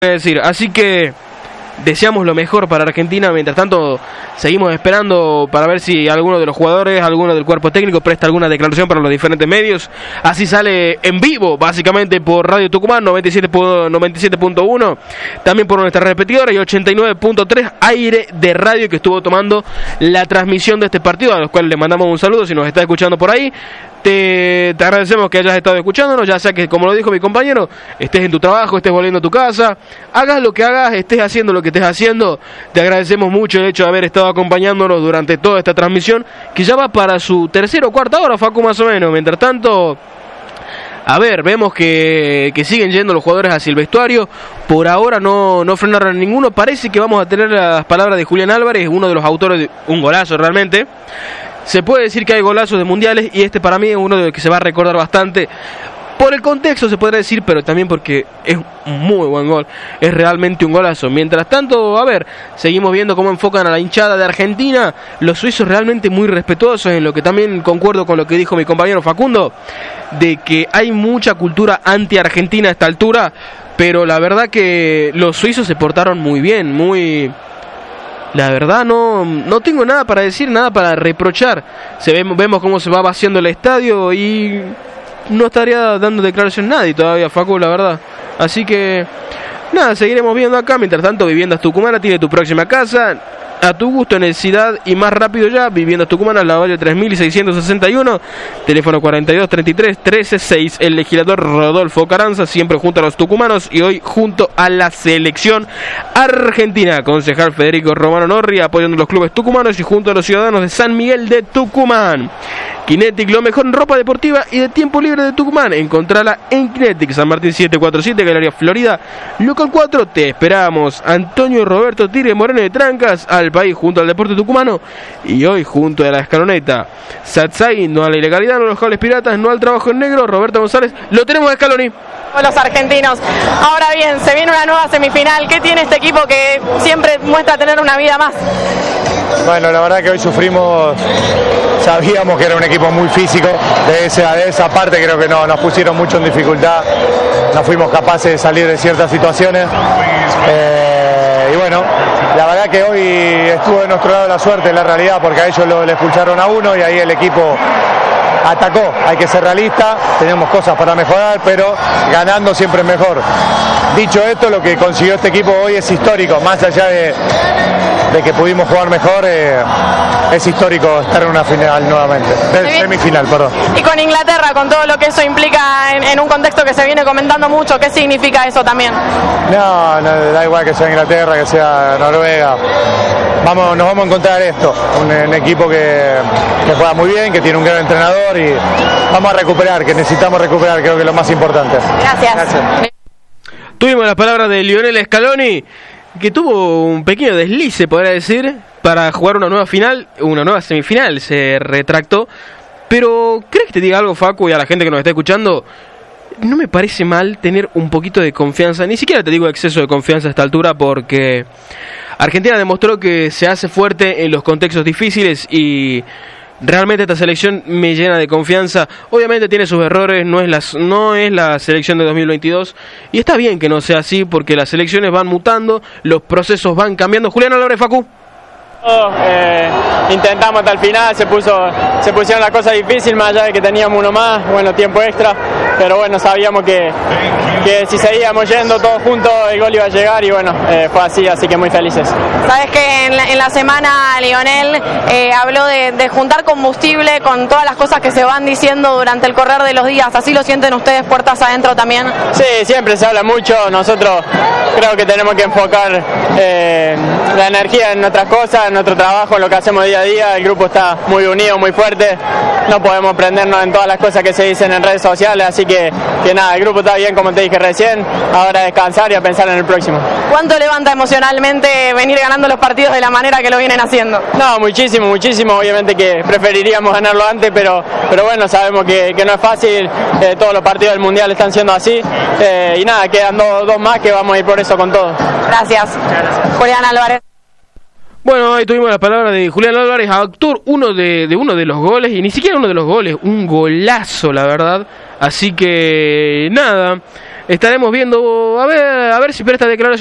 decir, así que deseamos lo mejor para Argentina. Mientras tanto seguimos esperando para ver si alguno de los jugadores, alguno del cuerpo técnico presta alguna declaración para los diferentes medios. Así sale en vivo básicamente por Radio Tucumán 97.1, también por nuestra repetidora, y 89.3 Aire de Radio, que estuvo tomando la transmisión de este partido, a los cuales le mandamos un saludo si nos está escuchando por ahí. Te agradecemos que hayas estado escuchándonos, ya sea que, como lo dijo mi compañero, estés en tu trabajo, estés volviendo a tu casa, hagas lo que hagas, estés haciendo lo que estés haciendo. Te agradecemos mucho el hecho de haber estado acompañándonos durante toda esta transmisión, que ya va para su tercera o cuarta hora, Facu, más o menos. Mientras tanto, a ver, vemos que siguen yendo los jugadores hacia el vestuario. Por ahora no frenaron ninguno. Parece que vamos a tener las palabras de Julián Álvarez, uno de los autores de un golazo realmente. Se puede decir que hay golazos de mundiales, y este para mí es uno de los que se va a recordar bastante. Por el contexto se podría decir, pero también porque es un muy buen gol. Es realmente un golazo. Mientras tanto, a ver, seguimos viendo cómo enfocan a la hinchada de Argentina. Los suizos realmente muy respetuosos, en lo que también concuerdo con lo que dijo mi compañero Facundo, de que hay mucha cultura anti-argentina a esta altura, pero la verdad que los suizos se portaron muy bien, muy... La verdad no tengo nada para decir, nada para reprochar. Vemos cómo se va vaciando el estadio y no estaría dando declaración nadie todavía, Facu, la verdad. Así que nada, seguiremos viendo acá. Mientras tanto, Viviendas Tucumana tiene tu próxima casa a tu gusto en el Ciudad y más rápido ya. Viviendas Tucumana, la Valle 3661, teléfono 4233-136. El legislador Rodolfo Carranza, siempre junto a los tucumanos y hoy junto a la selección argentina. Concejal Federico Romano Norri, apoyando los clubes tucumanos y junto a los ciudadanos de San Miguel de Tucumán. Kinetic, lo mejor en ropa deportiva y de tiempo libre de Tucumán. Encontrala en Kinetic, San Martín 747, Galería Florida, local 4. Te esperamos. Antonio Roberto Tire Moreno de Trancas, al país junto al deporte tucumano y hoy junto a la escaloneta. Satsai, no a la ilegalidad, no a los cables piratas, no al trabajo en negro. Roberto González, lo tenemos a Scaloni. Los argentinos. Ahora bien, se viene una nueva semifinal. ¿Qué tiene este equipo que siempre muestra tener una vida más? Bueno, la verdad que hoy sufrimos, sabíamos que era un equipo muy físico, de esa parte creo que nos pusieron mucho en dificultad, no fuimos capaces de salir de ciertas situaciones, y bueno, la verdad que hoy estuvo de nuestro lado la suerte, la realidad, porque a ellos le expulsaron a uno y ahí el equipo atacó. Hay que ser realista, tenemos cosas para mejorar, pero ganando siempre es mejor. Dicho esto, lo que consiguió este equipo hoy es histórico, más allá de que pudimos jugar mejor, es histórico estar en una final nuevamente, semifinal, perdón. Y con Inglaterra, con todo lo que eso implica en un contexto que se viene comentando mucho, ¿qué significa eso también? No, da igual que sea Inglaterra, que sea Noruega, nos vamos a encontrar esto, un equipo que juega muy bien, que tiene un gran entrenador y vamos a recuperar, que necesitamos recuperar, creo que es lo más importante. Gracias. Tuvimos las palabras de Lionel Scaloni, que tuvo un pequeño deslice, podría decir, para jugar una nueva final, una nueva semifinal. Se retractó. Pero, ¿crees que te diga algo, Facu, y a la gente que nos está escuchando? No me parece mal tener un poquito de confianza, ni siquiera te digo exceso de confianza a esta altura, porque Argentina demostró que se hace fuerte en los contextos difíciles y realmente esta selección me llena de confianza. Obviamente tiene sus errores, no es la selección de 2022 y está bien que no sea así, porque las selecciones van mutando, los procesos van cambiando. Julián Álvarez, Facu. Intentamos hasta el final, se pusieron las cosas difíciles, más allá de que teníamos uno más, bueno, tiempo extra, pero bueno, sabíamos que si seguíamos yendo todos juntos el gol iba a llegar y bueno, fue así que muy felices. Sabes que en la semana Lionel habló de juntar combustible con todas las cosas que se van diciendo durante el correr de los días, ¿así lo sienten ustedes puertas adentro también? Sí, siempre se habla mucho, nosotros creo que tenemos que enfocar la energía en otras cosas, en nuestro trabajo, en lo que hacemos día a día. El grupo está muy unido, muy fuerte, no podemos prendernos en todas las cosas que se dicen en redes sociales, así que nada, el grupo está bien, como te dije recién, ahora a descansar y a pensar en el próximo. ¿Cuánto levanta emocionalmente venir ganando los partidos de la manera que lo vienen haciendo? No, muchísimo, obviamente que preferiríamos ganarlo antes, pero bueno, sabemos que no es fácil, todos los partidos del Mundial están siendo así, y nada, quedan dos más que vamos a ir por eso con todo. Gracias. Julián Álvarez. Bueno, ahí tuvimos las palabras de Julián Álvarez, autor uno de los goles, y ni siquiera uno de los goles, un golazo, la verdad. Así que nada, estaremos viendo a ver si presta declaración